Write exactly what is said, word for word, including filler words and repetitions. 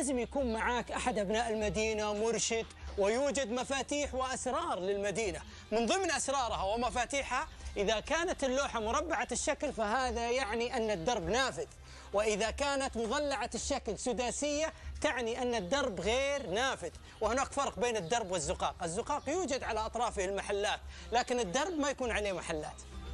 لازم يكون معاك أحد أبناء المدينة مرشد، ويوجد مفاتيح وأسرار للمدينة. من ضمن أسرارها ومفاتيحها إذا كانت اللوحة مربعة الشكل فهذا يعني أن الدرب نافذ، وإذا كانت مضلعة الشكل سداسية تعني أن الدرب غير نافذ. وهناك فرق بين الدرب والزقاق. الزقاق يوجد على أطرافه المحلات، لكن الدرب ما يكون عليه محلات.